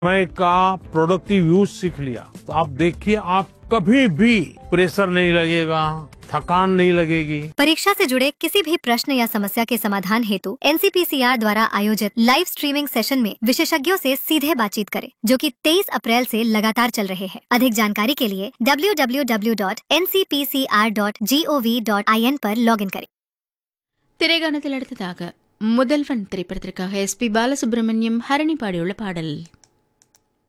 समय का productive use सीख लिया तो आप देखिए आप कभी भी प्रेशर नहीं लगेगा, थकान नहीं लगेगी। परीक्षा से जुड़े किसी भी प्रश्न या समस्या के समाधान हेतु NCPCR द्वारा आयोजित लाइव स्ट्रीमिंग सेशन में विशेषज्ञों से सीधे बातचीत करें, जो कि 23 अप्रैल से लगातार चल रहे हैं। अधिक जानकारी के लिए www.ncpcr.gov.in पर लॉगिन करें। திரைகாணத்தில் அடுத்ததாக முதல்வன் திரைப்படத்திற்காக SP பாலசுப்ரமணியம் ஹரணி பாடியுள்ள பாடல்.